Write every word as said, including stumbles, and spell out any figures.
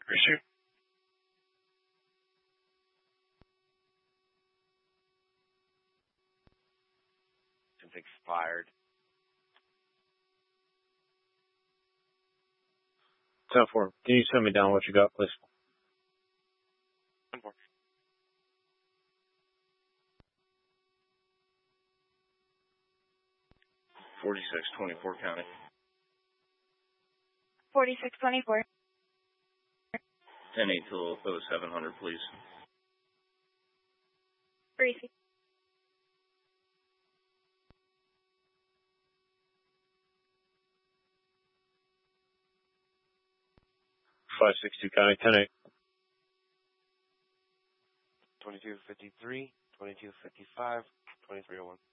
Appreciate it. It's expired. ten four. Can you send me down what you got, please? ten four. forty-six twenty-four county. forty-six twenty-four. ten eight till oh seven hundred, please. Receive. five six two county, ten eight. twenty-two fifty-three, twenty-two fifty-five, twenty-three oh one.